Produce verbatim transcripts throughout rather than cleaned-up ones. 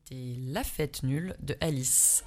C'était La Fête Nulle de Alice.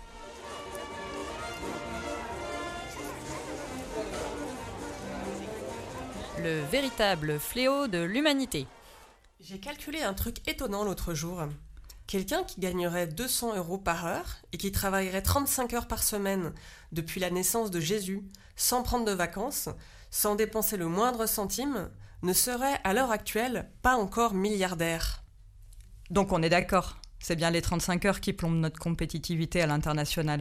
Le véritable fléau de l'humanité. J'ai calculé un truc étonnant l'autre jour. Quelqu'un qui gagnerait deux cents euros par heure et qui travaillerait trente-cinq heures par semaine depuis la naissance de Jésus, sans prendre de vacances, sans dépenser le moindre centime, ne serait à l'heure actuelle pas encore milliardaire. Donc on est d'accord, c'est bien les trente-cinq heures qui plombent notre compétitivité à l'international.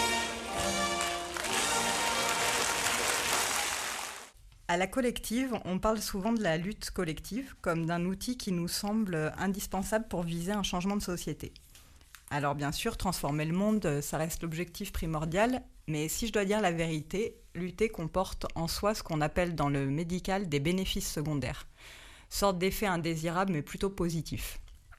À la collective, on parle souvent de la lutte collective comme d'un outil qui nous semble indispensable pour viser un changement de société. Alors bien sûr, transformer le monde, ça reste l'objectif primordial, mais si je dois dire la vérité, lutter comporte en soi ce qu'on appelle dans le médical des bénéfices secondaires, sorte d'effet indésirable mais plutôt positif.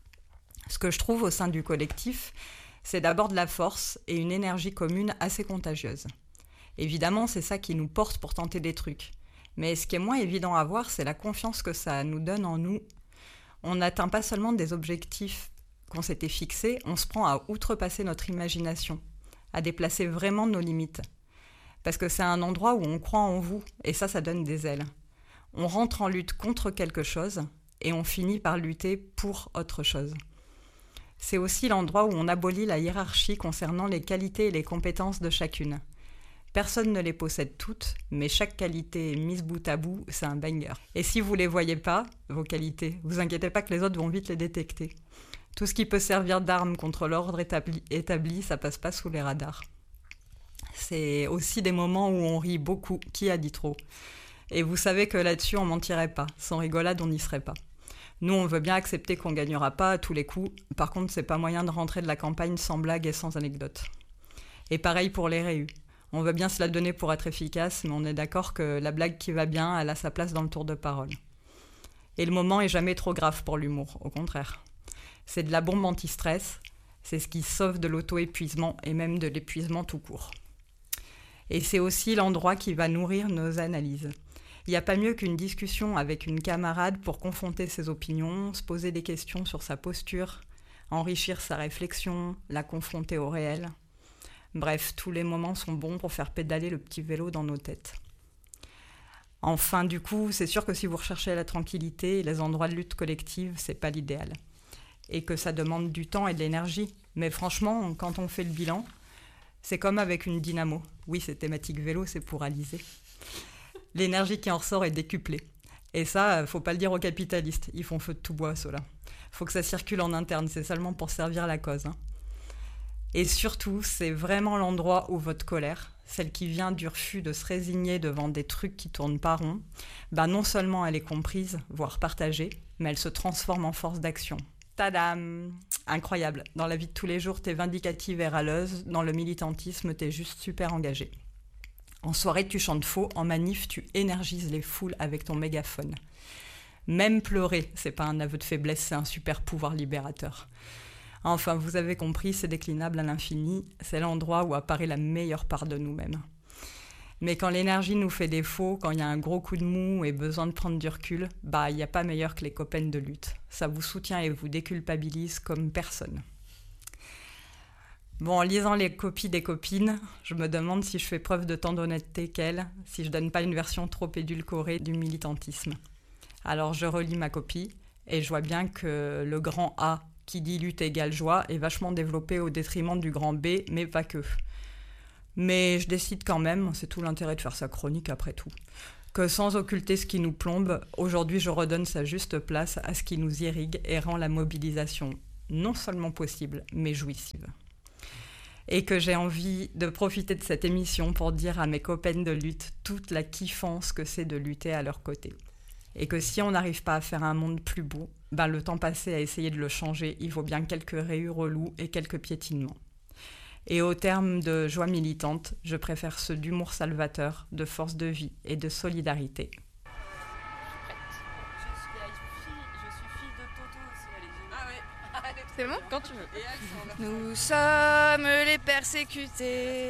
Ce que je trouve au sein du collectif, c'est d'abord de la force et une énergie commune assez contagieuse. Évidemment, c'est ça qui nous porte pour tenter des trucs. Mais ce qui est moins évident à voir, c'est la confiance que ça nous donne en nous. On n'atteint pas seulement des objectifs qu'on s'était fixés, on se prend à outrepasser notre imagination, à déplacer vraiment nos limites. Parce que c'est un endroit où on croit en vous, et ça, ça donne des ailes. On rentre en lutte contre quelque chose, et on finit par lutter pour autre chose. C'est aussi l'endroit où on abolit la hiérarchie concernant les qualités et les compétences de chacune. Personne ne les possède toutes, mais chaque qualité mise bout à bout, c'est un banger. Et si vous ne les voyez pas, vos qualités, vous inquiétez pas que les autres vont vite les détecter. Tout ce qui peut servir d'arme contre l'ordre établi, établi, ça passe pas sous les radars. C'est aussi des moments où on rit beaucoup, qui a dit trop. Et vous savez que là-dessus, on mentirait pas. Sans rigolade, on n'y serait pas. Nous, on veut bien accepter qu'on gagnera pas à tous les coups. Par contre, c'est pas moyen de rentrer de la campagne sans blague et sans anecdote. Et pareil pour les réus. On veut bien se la donner pour être efficace, mais on est d'accord que la blague qui va bien, elle a sa place dans le tour de parole. Et le moment est jamais trop grave pour l'humour, au contraire. C'est de la bombe anti-stress, c'est ce qui sauve de l'auto-épuisement et même de l'épuisement tout court. Et c'est aussi l'endroit qui va nourrir nos analyses. Il n'y a pas mieux qu'une discussion avec une camarade pour confronter ses opinions, se poser des questions sur sa posture, enrichir sa réflexion, la confronter au réel. Bref, tous les moments sont bons pour faire pédaler le petit vélo dans nos têtes. Enfin, du coup, c'est sûr que si vous recherchez la tranquillité, les endroits de lutte collective, c'est pas l'idéal. Et que ça demande du temps et de l'énergie. Mais franchement, quand on fait le bilan, c'est comme avec une dynamo. Oui, c'est thématique vélo, c'est pour Alizé. L'énergie qui en ressort est décuplée. Et ça, faut pas le dire aux capitalistes. Ils font feu de tout bois, ceux-là. Faut que ça circule en interne, c'est seulement pour servir la cause, hein. Et surtout, c'est vraiment l'endroit où votre colère, celle qui vient du refus de se résigner devant des trucs qui tournent pas rond, bah non seulement elle est comprise, voire partagée, mais elle se transforme en force d'action. Tadam! Incroyable. Dans la vie de tous les jours, t'es vindicative et râleuse. Dans le militantisme, t'es juste super engagée. En soirée, tu chantes faux. En manif, tu énergises les foules avec ton mégaphone. Même pleurer, c'est pas un aveu de faiblesse, c'est un super pouvoir libérateur. Enfin, vous avez compris, c'est déclinable à l'infini. C'est l'endroit où apparaît la meilleure part de nous-mêmes. Mais quand l'énergie nous fait défaut, quand il y a un gros coup de mou et besoin de prendre du recul, bah, il n'y a pas meilleur que les copains de lutte. Ça vous soutient et vous déculpabilise comme personne. Bon, en lisant les copies des copines, je me demande si je fais preuve de tant d'honnêteté qu'elles, si je donne pas une version trop édulcorée du militantisme. Alors je relis ma copie et je vois bien que le grand A, qui dit lutte égale joie, est vachement développé au détriment du grand B, mais pas que. Mais je décide quand même, c'est tout l'intérêt de faire sa chronique après tout, que sans occulter ce qui nous plombe, aujourd'hui je redonne sa juste place à ce qui nous irrigue et rend la mobilisation non seulement possible, mais jouissive. Et que j'ai envie de profiter de cette émission pour dire à mes copaines de lutte toute la kiffance que c'est de lutter à leur côté. Et que si on n'arrive pas à faire un monde plus beau, ben le temps passé à essayer de le changer, il vaut bien quelques réus relous et quelques piétinements. Et au terme de joie militante, je préfère ceux d'humour salvateur, de force de vie et de solidarité. C'est bon ? Quand tu veux. Nous sommes les persécutés.